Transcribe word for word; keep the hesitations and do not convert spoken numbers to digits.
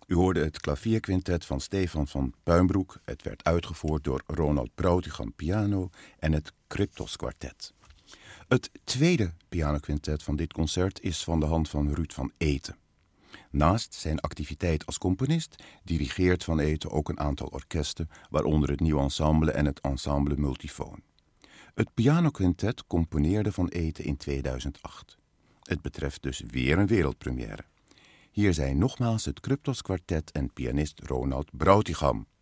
U hoorde het klavierquintet van Stefan van Puimbroek. Het werd uitgevoerd door Ronald Broutigam piano en het Cryptos kwartet. Het tweede pianoquintet van dit concert is van de hand van Ruud van Eeten. Naast zijn activiteit als componist dirigeert Van Eeten ook een aantal orkesten, waaronder het Nieuw Ensemble en het Ensemble Multifoon. Het pianoquintet componeerde Van Eeten in tweeduizend acht. Het betreft dus weer een wereldpremière. Hier zijn nogmaals het Cryptos kwartet en pianist Ronald Broutigam.